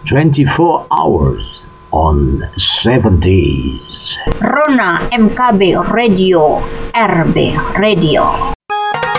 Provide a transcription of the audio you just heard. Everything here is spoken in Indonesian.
24 hours on 7 days. Rona MKB Radio RB Radio.